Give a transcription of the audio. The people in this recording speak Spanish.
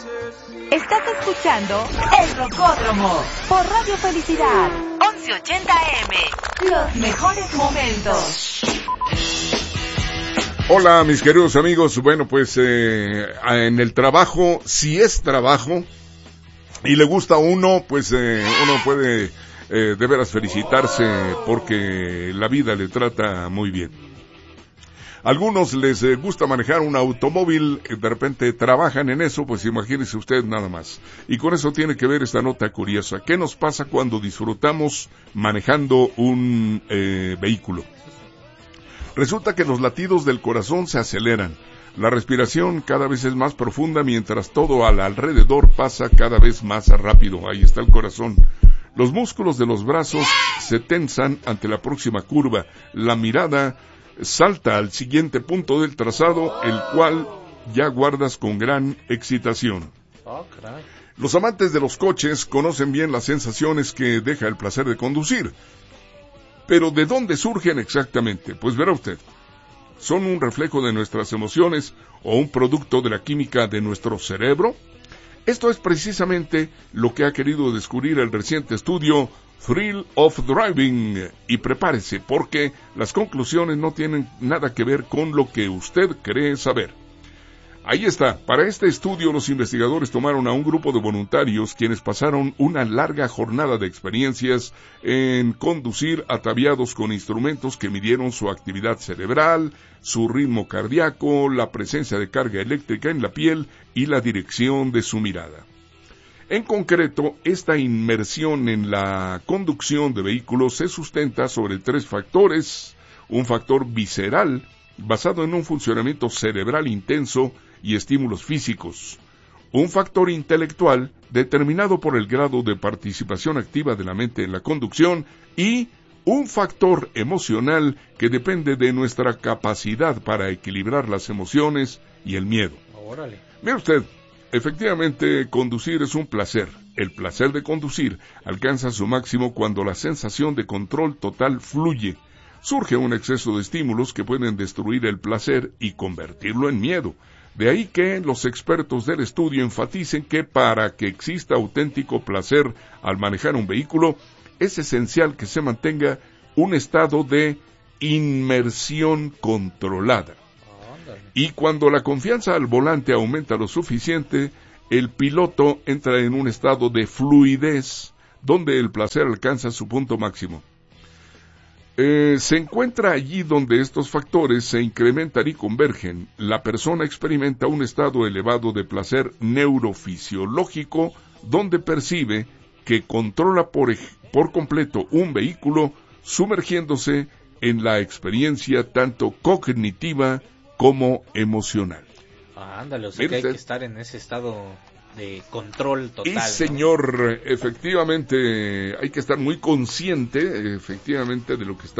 Estás escuchando El Rocódromo por Radio Felicidad 1180 AM. Los mejores momentos. Hola, mis queridos amigos. Bueno, pues en el trabajo, si es trabajo y le gusta a uno, pues uno puede de veras felicitarse porque la vida le trata muy bien. A algunos les gusta manejar un automóvil, de repente trabajan en eso, pues imagínese usted nada más. Y con eso tiene que ver esta nota curiosa. ¿Qué nos pasa cuando disfrutamos manejando un vehículo? Resulta que los latidos del corazón se aceleran. La respiración cada vez es más profunda mientras todo al alrededor pasa cada vez más rápido. Ahí está el corazón. Los músculos de los brazos se tensan ante la próxima curva. La mirada salta al siguiente punto del trazado, el cual ya guardas con gran excitación. Los amantes de los coches conocen bien las sensaciones que deja el placer de conducir. Pero ¿de dónde surgen exactamente? Pues verá usted. ¿Son un reflejo de nuestras emociones o un producto de la química de nuestro cerebro? Esto es precisamente lo que ha querido descubrir el reciente estudio Thrill of Driving. Y prepárese, porque las conclusiones no tienen nada que ver con lo que usted cree saber. Ahí está. Para este estudio, los investigadores tomaron a un grupo de voluntarios quienes pasaron una larga jornada de experiencias en conducir ataviados con instrumentos que midieron su actividad cerebral, su ritmo cardíaco, la presencia de carga eléctrica en la piel y la dirección de su mirada. En concreto, esta inmersión en la conducción de vehículos se sustenta sobre 3 factores: un factor visceral, basado en un funcionamiento cerebral intenso y estímulos físicos; un factor intelectual, determinado por el grado de participación activa de la mente en la conducción; y un factor emocional que depende de nuestra capacidad para equilibrar las emociones y el miedo. Órale. Mire usted, efectivamente conducir es un placer. El placer de conducir alcanza su máximo cuando la sensación de control total fluye. Surge un exceso de estímulos que pueden destruir el placer y convertirlo en miedo. De ahí que los expertos del estudio enfaticen que para que exista auténtico placer al manejar un vehículo, es esencial que se mantenga un estado de inmersión controlada. Y cuando la confianza al volante aumenta lo suficiente, el piloto entra en un estado de fluidez, donde el placer alcanza su punto máximo. Se encuentra allí donde estos factores se incrementan y convergen. La persona experimenta un estado elevado de placer neurofisiológico, donde percibe que controla por completo un vehículo, sumergiéndose en la experiencia tanto cognitiva como emocional. Ándale, o sea que hay que estar en ese estado de control total. Y señor, ¿no? Efectivamente, hay que estar muy consciente, efectivamente, de lo que está